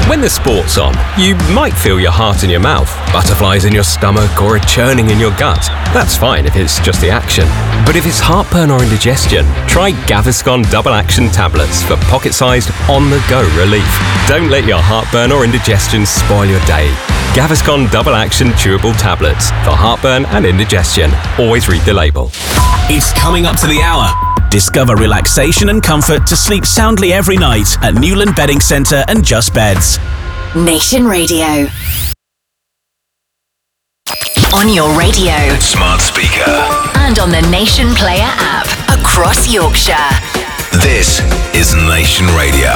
When the sport's on, you might feel your heart in your mouth, butterflies in your stomach, or a churning in your gut. That's fine if it's just the action. But if it's heartburn or indigestion, try Gaviscon Double Action Tablets for pocket-sized, on-the-go relief. Don't let your heartburn or indigestion spoil your day. Gaviscon Double Action Chewable Tablets for heartburn and indigestion. Always read the label. It's coming up to the hour. Discover relaxation and comfort to sleep soundly every night at Newland Bedding Centre and Just Beds. Nation Radio. On your radio, smart speaker, and on the Nation Player app across Yorkshire. This is Nation Radio.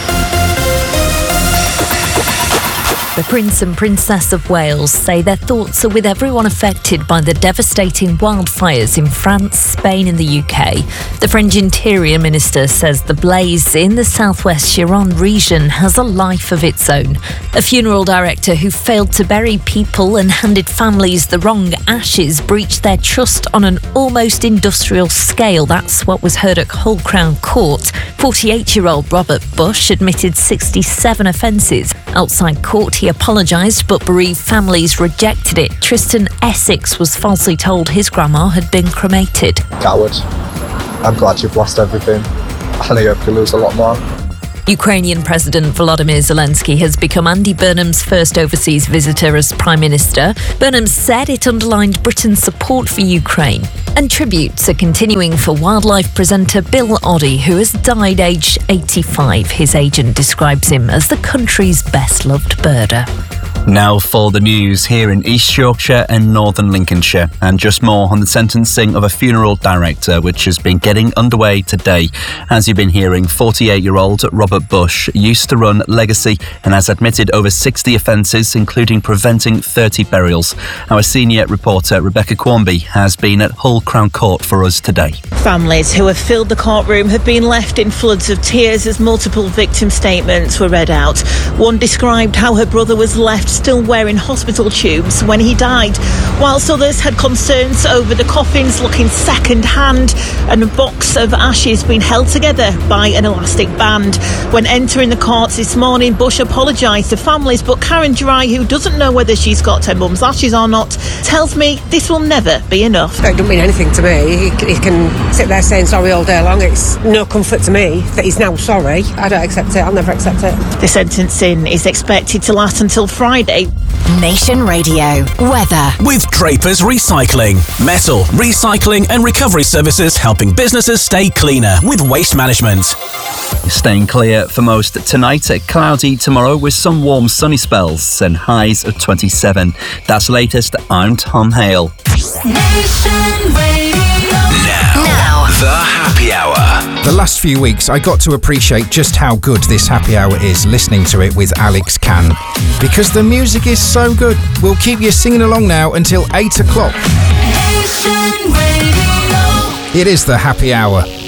The Prince and Princess of Wales say their thoughts are with everyone affected by the devastating wildfires in France, Spain and the UK. The French Interior Minister says the blaze in the southwest Gironde region has a life of its own. A funeral director who failed to bury people and handed families the wrong ashes breached their trust on an almost industrial scale. That's what was heard at Hull Crown Court. 48-year-old Robert Bush admitted 67 offences. Outside court, he apologised, but bereaved families rejected it. Tristan Essex was falsely told his grandma had been cremated. Coward. I'm glad you've lost everything, and I hope you lose a lot more. Ukrainian President Volodymyr Zelensky has become Andy Burnham's first overseas visitor as Prime Minister. Burnham said it underlined Britain's support for Ukraine. And tributes are continuing for wildlife presenter Bill Oddie, who has died aged 85. His agent describes him as the country's best-loved birder. Now for the news here in East Yorkshire and Northern Lincolnshire, and just more on the sentencing of a funeral director, which has been getting underway today. As you've been hearing, 48-year-old Robert Bush used to run Legacy and has admitted over 60 offences, including preventing 30 burials. Our senior reporter Rebecca Quarmby has been at Hull Crown Court for us today. Families who have filled the courtroom have been left in floods of tears as multiple victim statements were read out. One described how her brother was left still wearing hospital tubes when he died, whilst others had concerns over the coffins looking second-hand and a box of ashes being held together by an elastic band. When entering the courts this morning, Bush apologised to families, but Karen Dry, who doesn't know whether she's got her mum's ashes or not, tells me this will never be enough. It doesn't mean anything to me. He can sit there saying sorry all day long. It's no comfort to me that he's now sorry. I don't accept it. I'll never accept it. The sentencing is expected to last until Friday. Nation Radio. Weather. With Drapers Recycling. Metal, recycling and recovery services helping businesses stay cleaner with waste management. Staying clear for most tonight. Cloudy tomorrow with some warm sunny spells and highs of 27. That's latest. I'm Tom Hale. Nation Radio. Now, the happy hour. The last few weeks, I got to appreciate just how good this happy hour is listening to it with Alex Can. Because the music is so good. We'll keep you singing along now until 8 o'clock. Nation Radio. It is the happy hour.